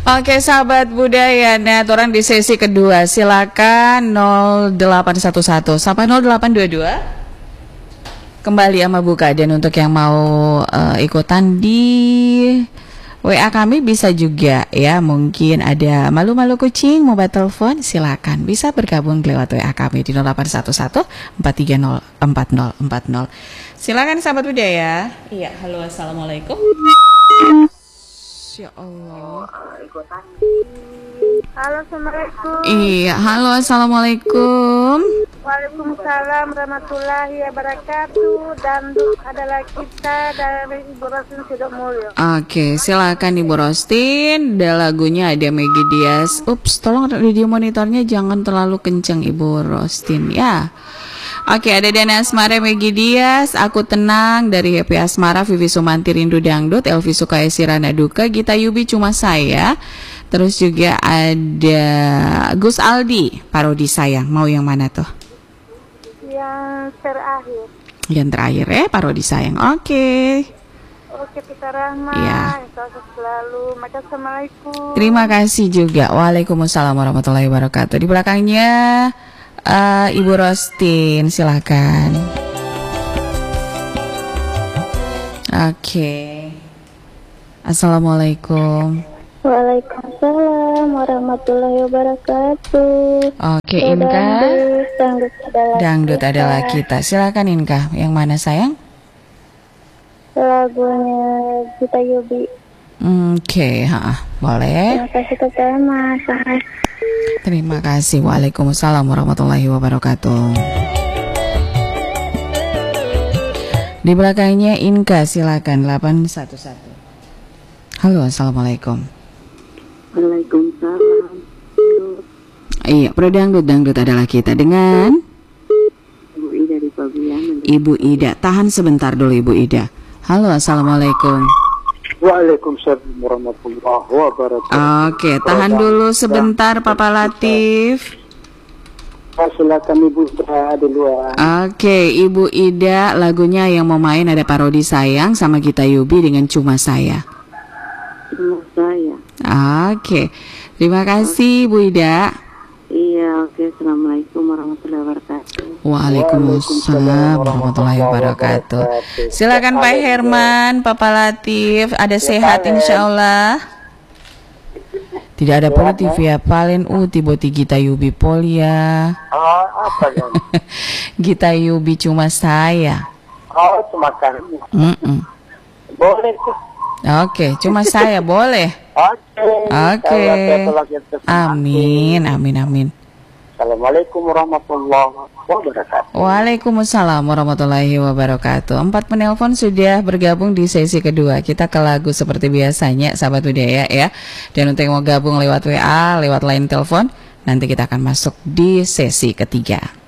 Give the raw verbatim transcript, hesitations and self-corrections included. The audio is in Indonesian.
Oke sahabat budaya, nah orang di sesi kedua silakan nol delapan satu satu sampai nol delapan dua dua kembali sama buka. Dan untuk yang mau uh, ikutan di W A kami bisa juga ya, mungkin ada malu-malu kucing mau telepon silakan bisa bergabung lewat W A kami di nol delapan satu satu empat tiga nol empat nol empat nol. Silakan sahabat budaya. Iya, halo assalamualaikum. Ya Allah. Halo, assalamualaikum. Iya, halo assalamualaikum. Waalaikumsalam warahmatullahi wabarakatuh. Dan adalah kita dari Ibu Rosin Sidomulyo. Oke, silakan Ibu Rostin. Ada lagunya, ada Maggie Diaz. Ups, tolong radio monitornya jangan terlalu kencang Ibu Rostin ya. Oke, ada Dana Asmara, Maggie Diaz, Aku Tenang dari Happy Asmara, Vivi Sumanti Rindu Dangdut, Elvi Sukaisi Rana Duka, Gita Yubi Cuma Saya. Terus juga ada Gus Aldi, Parodi Sayang. Mau yang mana tuh? Yang terakhir. Yang terakhir ya, Parodi Sayang. Oke. Oke, Pita Rahma. Ya. Selalu. Maka assalamualaikum. Terima kasih juga. Waalaikumsalam warahmatullahi wabarakatuh. Di belakangnya Uh, Ibu Rostin, silakan. Oke. Okay. Assalamualaikum. Waalaikumsalam warahmatullahi wabarakatuh. Oke, okay, Inka. Dangdut adalah, Dangdut kita. adalah kita. Silakan Inka. Yang mana sayang? Lagunya Gita Yubi. Oke, okay, boleh. Terima kasih Mas. Terima kasih. Waalaikumsalam warahmatullahi wabarakatuh. Di belakangnya Inka, silakan delapan satu satu. Halo, assalamualaikum. Waalaikumsalam. Iya, Pro Dangdut, Dangdut adalah kita dengan Ibu Ida di Pabian. Ibu Ida, tahan sebentar dulu Ibu Ida. Halo, assalamualaikum. Waalaikumsalam warahmatullahi wabarakatuh. Oke, tahan dulu sebentar Papa Latif. Silakan Ibu Ida di luar. Oke, Ibu Ida, lagunya yang mau main ada Parodi Sayang sama Gita Yubi dengan Cuma Saya. Cuma Saya. Oke, terima kasih Bu Ida. Iya, oke. Assalamualaikum warahmatullahi wabarakatuh. Waalaikumsalam warahmatullahi wabarakatuh. Silakan Pak Herman, Papa Latif. Ada sehat insya Allah. Tidak ada politif ya. Palen u tiba-tiba Gita Yubi Polia. Oh, apa ya? Gita Yubi Cuma Saya. Oh, cuma kan. Mm-mm. Boleh tuh. Oke, Cuma Saya boleh. Oke. Oke. Amin, amin, amin. Assalamualaikum warahmatullahi wabarakatuh. Waalaikumsalam warahmatullahi wabarakatuh. Empat penelpon sudah bergabung di sesi kedua. Kita ke lagu seperti biasanya, sahabat budaya ya. Dan untuk yang mau gabung lewat W A, lewat line telepon, nanti kita akan masuk di sesi ketiga.